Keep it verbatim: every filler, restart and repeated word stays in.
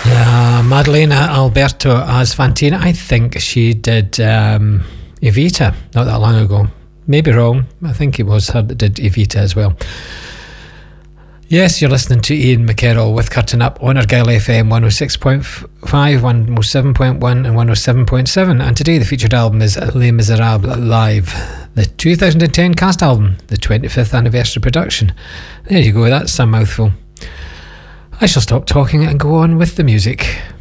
Uh, Madalena Alberto as Fantina. I think she did um, Evita not that long ago. Maybe wrong. I think it was her that did Evita as well. Yes, you're listening to Ian McKerroll with Curtain Up on Argyll F M one oh six point five, one oh seven point one and one oh seven point seven. And today the featured album is Les Miserables Live, the two thousand ten cast album, the twenty-fifth anniversary production. There you go, that's a mouthful. I shall stop talking and go on with the music.